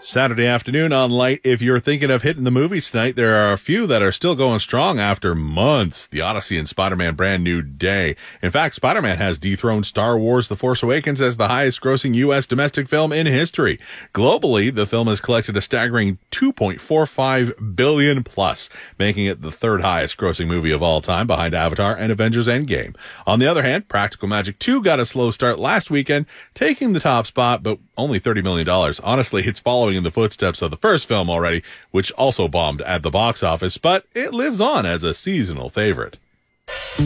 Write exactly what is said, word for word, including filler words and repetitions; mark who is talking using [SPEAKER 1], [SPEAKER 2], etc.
[SPEAKER 1] Saturday afternoon on Light. If you're thinking of hitting the movies tonight, there are a few that are still going strong after months. The Odyssey and Spider-Man Brand New Day. In fact, Spider-Man has dethroned Star Wars The Force Awakens as the highest grossing U S domestic film in history. Globally, the film has collected a staggering two point four five billion dollars plus, making it the third highest grossing movie of all time behind Avatar and Avengers Endgame. On the other hand, Practical Magic two got a slow start last weekend, taking the top spot, but only thirty million dollars. Honestly, it's following in the footsteps of the first film already, which also bombed at the box office, but it lives on as a seasonal favorite.